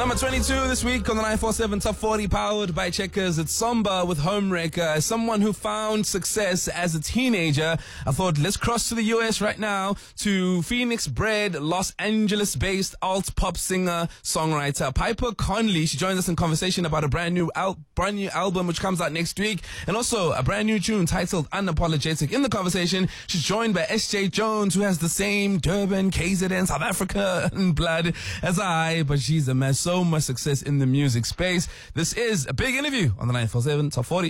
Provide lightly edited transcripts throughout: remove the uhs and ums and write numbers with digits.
Number 22 this week on the 947 Top 40, powered by Checkers. It's Samba with Homewrecker. As someone who found success as a teenager, I thought let's cross to the US right now to Phoenix-bred, Los Angeles-based alt-pop singer, songwriter Piper Conley. She joins us in conversation about a brand new album which comes out next week, and also a brand new tune titled Unapologetic. In the conversation, she's joined by SJ Jones, who has the same Durban, KZN, South Africa and blood as I, but she's amassed so much success in the music space. This is a big interview on the 947 Top 40.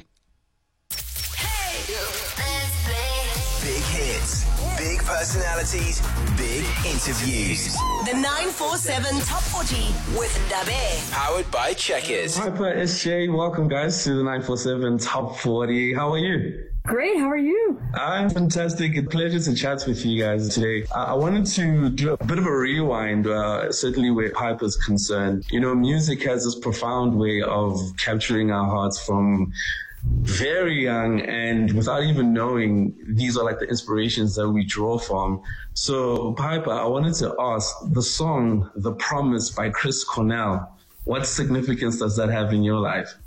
Big hits, big personalities, big interviews. The 947 Top 40 with Dabe. Powered by Checkers. Piper, SJ, welcome guys to the 947 Top 40. How are you? Great, how are you? I'm fantastic. It's a pleasure to chat with you guys today. I wanted to do a bit of a rewind, certainly where Piper's concerned. You know, music has this profound way of capturing our hearts from very young, and without even knowing, these are like the inspirations that we draw from. So, Piper, I wanted to ask, the song The Promise by Chris Cornell, what significance does that have in your life?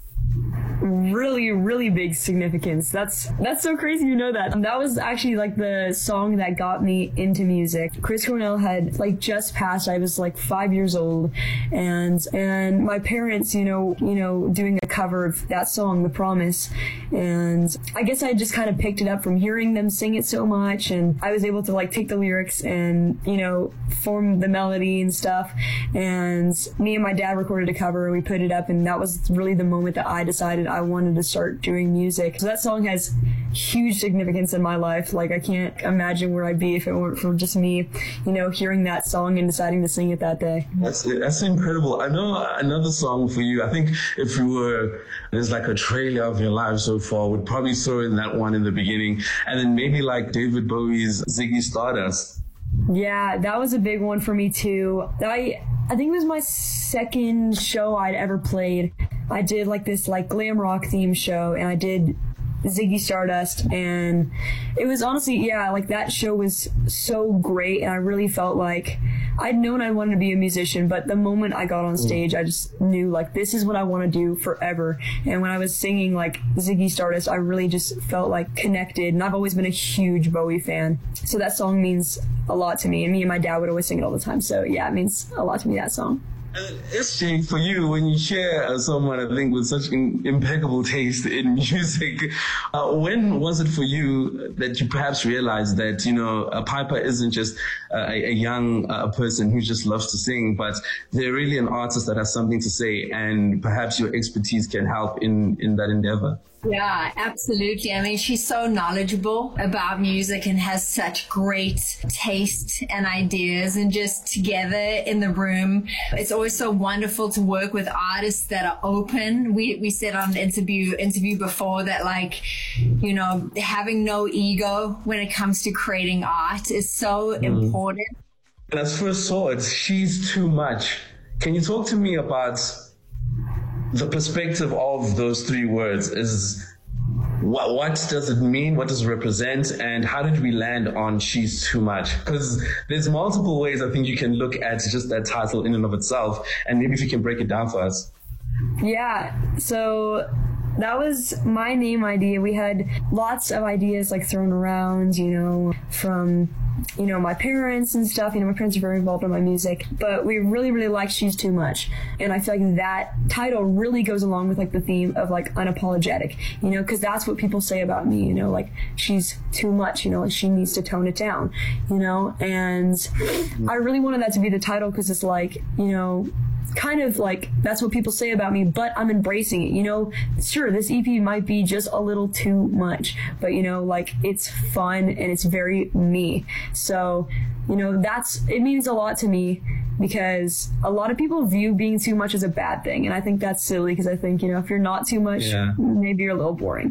Really, really big significance. That's so crazy you know that. That was actually like the song that got me into music. Chris Cornell had like just passed. I was like 5 years old, and my parents, you know, doing a cover of that song, The Promise, and I guess I just kind of picked it up from hearing them sing it so much, and I was able to like take the lyrics and, you know, form the melody and stuff. And me and my dad recorded a cover, and we put it up, and that was really the moment that I decided I wanted to start doing music. So that song has huge significance in my life. Like, I can't imagine where I'd be if it weren't for just me, you know, hearing that song and deciding to sing it that day. That's incredible. I know another song for you. I think if there's like a trailer of your life so far, we'd probably throw in that one in the beginning, and then maybe like David Bowie's Ziggy Stardust. Yeah, that was a big one for me too. I think it was my second show I'd ever played. I did like this like glam rock theme show, and I did Ziggy Stardust, and it was honestly, yeah, like that show was so great, and I really felt like I'd known I wanted to be a musician, but the moment I got on stage, I just knew like this is what I want to do forever. And when I was singing like Ziggy Stardust, I really just felt like connected, and I've always been a huge Bowie fan, so that song means a lot to me, and me and my dad would always sing it all the time. So yeah, it means a lot to me, that song. SJ, for you, when you share someone, I think, with such impeccable taste in music, when was it for you that you perhaps realized that, you know, a Piper isn't just a young person who just loves to sing, but they're really an artist that has something to say, and perhaps your expertise can help in that endeavor? Yeah, absolutely. I mean, she's so knowledgeable about music and has such great taste and ideas, and just together in the room, it's always so wonderful to work with artists that are open. We said on the interview before that, like, you know, having no ego when it comes to creating art is so important. And as first saw it, she's too much. Can you talk to me about the perspective of those three words? Is what does it mean? What does it represent? And how did we land on she's too much? Because there's multiple ways I think you can look at just that title in and of itself. And maybe if you can break it down for us. Yeah, so that was my name idea. We had lots of ideas like thrown around, you know, from, you know, my parents and stuff. You know, my parents are very involved in my music, but we really, really like She's Too Much. And I feel like that title really goes along with like the theme of like unapologetic, you know, because that's what people say about me, you know, like she's too much, you know, like she needs to tone it down, you know. And I really wanted that to be the title because it's like, you know, kind of like that's what people say about me, but I'm embracing it, you know. Sure, this EP might be just a little too much, but you know, like it's fun and it's very me. So, you know, it means a lot to me because a lot of people view being too much as a bad thing, and I think that's silly because I think, you know, if you're not too much, maybe you're a little boring.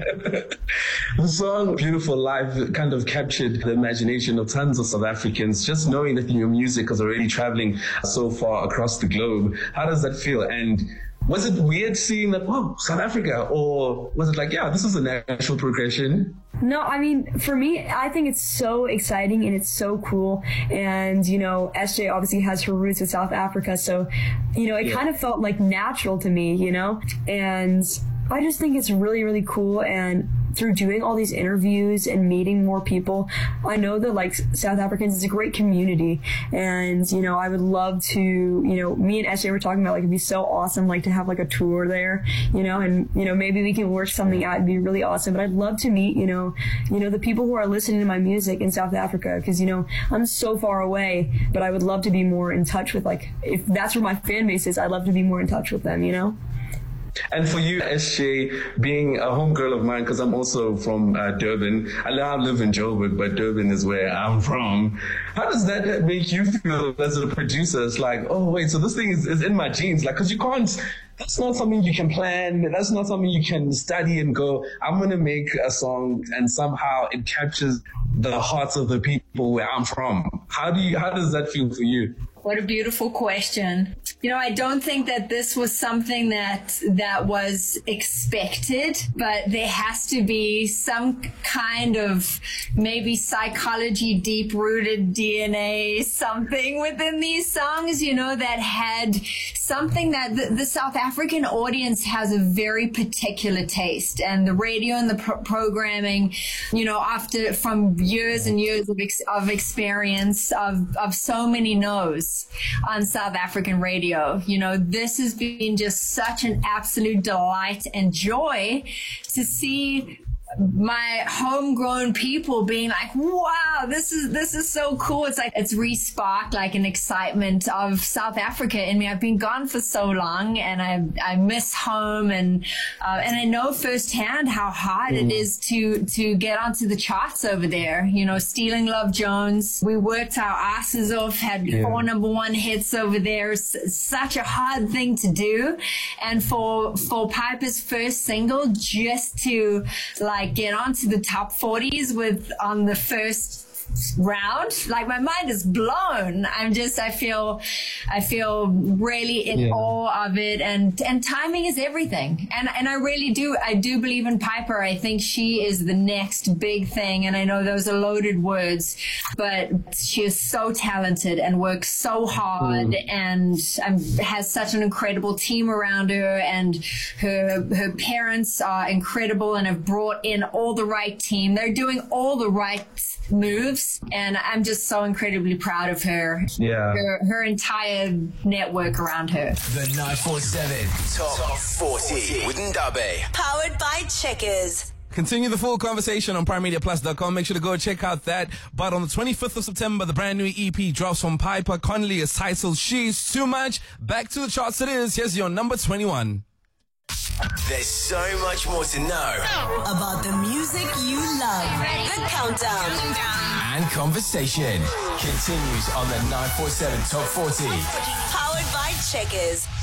The song Beautiful Life kind of captured the imagination of tons of South Africans, just knowing that your music is already traveling so far across the globe. How does that feel? And was it weird seeing that, whoa, South Africa? Or was it like, yeah, this is a natural progression? No, I mean, for me, I think it's so exciting and it's so cool. And, you know, SJ obviously has her roots with South Africa. So, you know, it kind of felt like natural to me, you know, and I just think it's really, really cool. And through doing all these interviews and meeting more people, I know that like South Africans is a great community, and you know I would love to, you know, me and SJ were talking about like it'd be so awesome like to have like a tour there, you know, and you know maybe we can work something out. It'd be really awesome. But I'd love to meet you know the people who are listening to my music in South Africa, because you know I'm so far away, but I would love to be more in touch with, like, if that's where my fan base is, I'd love to be more in touch with them, you know. And for you, SJ, being a homegirl of mine, because I'm also from Durban. I now live in Joburg, but Durban is where I'm from. How does that make you feel as a producer? It's like, oh, wait, so this thing is in my genes. Like, because you can't, that's not something you can plan. That's not something you can study and go, I'm going to make a song and somehow it captures the hearts of the people where I'm from. How does that feel for you? What a beautiful question. You know, I don't think that this was something that was expected, but there has to be some kind of maybe psychology, deep-rooted DNA, something within these songs, you know, that had something that the South African audience has a very particular taste. And the radio and the programming, you know, from years and years of experience of so many no's on South African radio. You know, this has been just such an absolute delight and joy to see my homegrown people being like, wow, this is so cool. It's like it's re-sparked like an excitement of South Africa in me. I've been gone for so long and I miss home, and I know firsthand how hard it is to get onto the charts over there. You know, Stealing Love Jones, we worked our asses off, had 4 number 1 hits over there. Such a hard thing to do. And for Piper's first single just to like get onto the top 40s on the first round, like my mind is blown. I feel really in awe of it, and timing is everything. And I really do believe in Piper. I think she is the next big thing, and I know those are loaded words, but she is so talented and works so hard and has such an incredible team around her, and her parents are incredible and have brought in all the right team. They're doing all the right moves, and I'm just so incredibly proud of her. Her entire network around her. The 947 Top 40 with Ndabe. Powered by Checkers. Continue the full conversation on PrimeMediaPlus.com. Make sure to go check out that. But on the 25th of September, the brand new EP drops from Piper Connolly. It's titled She's Too Much. Back to the charts it is. Here's your number 21. There's so much more to know about the music you love. The Countdown. And conversation continues on the 947 Top 40. Powered by Checkers.